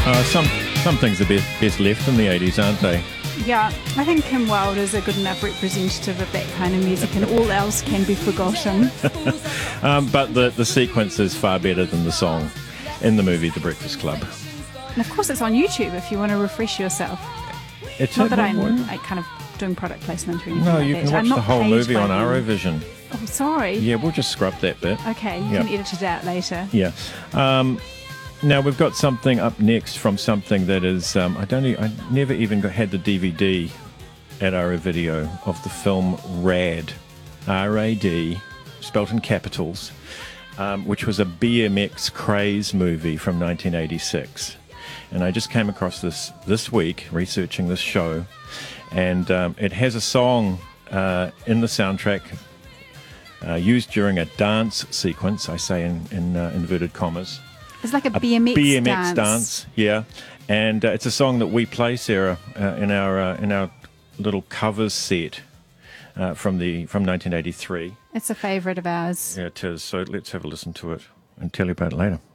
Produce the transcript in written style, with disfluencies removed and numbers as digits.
Some things are best left in the 80s, aren't they? Yeah, I think Kim Wilde is a good enough representative of that kind of music, and all else can be forgotten. But the sequence is far better than the song in the movie The Breakfast Club. And of course, it's on YouTube if you want to refresh yourself. It's Not that I'm kind of doing product placement or anything. No, like you that. can watch I'm not the whole paid movie by on them. Arrowvision. Oh, sorry. Yeah, we'll just scrub that bit. Okay, you Yeah. can edit it out later. Yeah. Now we've got something up next from something that is I never even had the DVD at Arrow Video of the film Rad, R-A-D, spelt in capitals, which was a BMX craze movie from 1986. And I just came across this week researching this show, and it has a song in the soundtrack used during a dance sequence. I say in inverted commas. It's like a BMX dance, yeah, and it's a song that we play, Sarah, in our little covers set from 1983. It's a favourite of ours. Yeah, it is. So let's have a listen to it and tell you about it later.